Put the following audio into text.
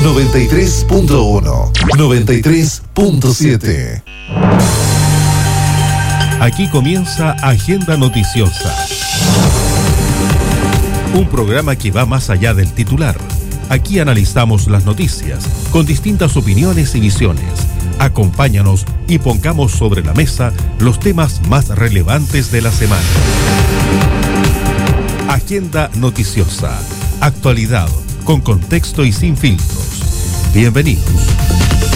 93.1, 93.7. Aquí comienza Agenda Noticiosa. Un programa que va más allá del titular. Aquí analizamos las noticias con distintas opiniones y visiones. Acompáñanos y pongamos sobre la mesa los temas más relevantes de la semana. Agenda Noticiosa. Actualidad con contexto y sin filtros. Bienvenidos.